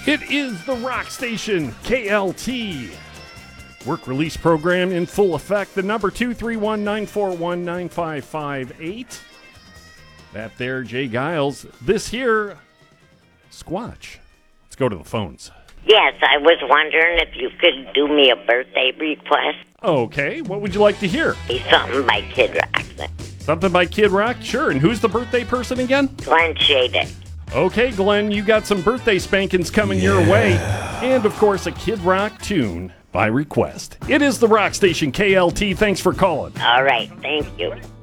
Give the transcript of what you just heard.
It is the Rock Station, KLT. Work release program in full effect. The number 231-941-9558. That there, Jay Giles. This here, Squatch. Let's go to the phones. Yes, I was wondering if you could do me a birthday request. Okay, what would you like to hear? Something by Kid Rock. Something by Kid Rock? Sure, and who's the birthday person again? Glenn Shadek. Okay, Glenn, you got some birthday spankings coming your way. And, of course, a Kid Rock tune by request. It is the Rock Station, KLT. Thanks for calling. All right, thank you.